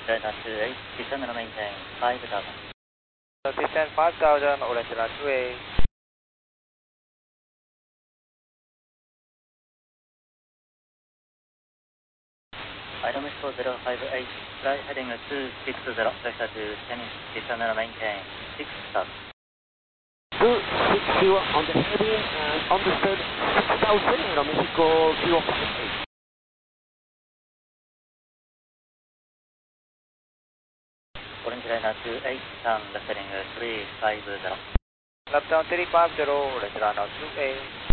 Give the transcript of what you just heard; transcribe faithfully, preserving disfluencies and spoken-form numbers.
Delta two eight, descend and maintain five thousand. Descend five thousand, Orange Delta two eight. Item is four zero five eight, flight heading two six zero, Delta two ten, descend and maintain six thousand. two six zero on the heading and understood six thousand, Aeromexico zero five eight. Orange Delta two eight, turn left heading three five zero. Left down three five zero, Orange Delta two eight.